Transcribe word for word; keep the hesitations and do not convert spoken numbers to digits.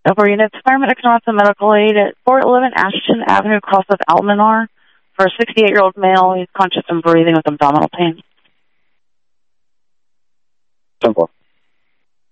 Over units, firemen can the medical aid at four eleven Ashton Avenue, across of Almanar, for a sixty-eight-year-old male. He's conscious and breathing with abdominal pain. ten four.